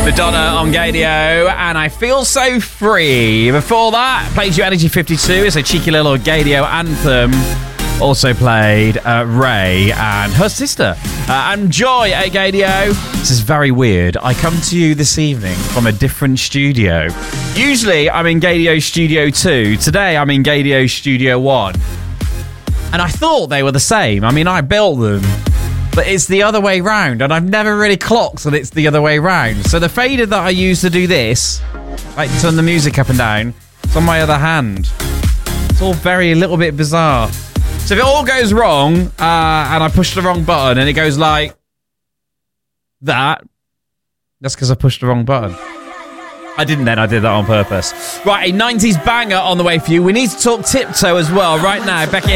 Madonna on Gadio, and I Feel So Free. Before that, played you Energy 52. It's a cheeky little Gadio anthem. Also played Ray and her sister. And Joy at Gadio. This is very weird. I come to you this evening from a different studio. Usually I'm in Gadio Studio 2. Today I'm in Gadio Studio 1. And I thought they were the same. I mean, I built them. But it's the other way round, and I've never really clocked that it's the other way round. So the fader that I use to do this, like turn the music up and down, it's on my other hand. It's all a little bit bizarre. So if it all goes wrong, and I push the wrong button, and it goes like that, that's because I pushed the wrong button. I didn't then, I did that on purpose. Right, a 90s banger on the way for you. We need to talk Tiptoe as well right now. Becky